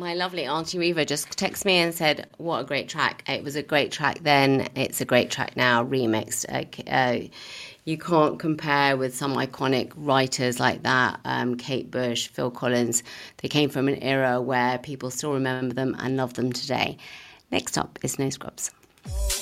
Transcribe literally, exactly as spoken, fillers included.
My lovely Auntie Reva just texted me and said, what a great track. It was a great track then. It's a great track now, remixed. Uh, uh, you can't compare with some iconic writers like that. Um, Kate Bush, Phil Collins. They came from an era where people still remember them and love them today. Next up is No Scrubs.